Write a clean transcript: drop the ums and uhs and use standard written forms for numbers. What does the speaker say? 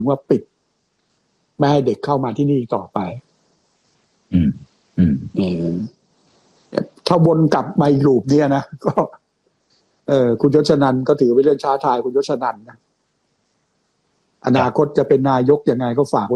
ว่าปิดไม่ให้เด็กเข้ามาที่นี่ต่อไปถ้าวนกลับมาอีกลูปเนี่ยนะก็คุณยศนันท์ก็ถือเป็นเรื่องท้าทายคุณยศนันท์นะอนาคตจะเป็นนายกยังไงก็ฝาก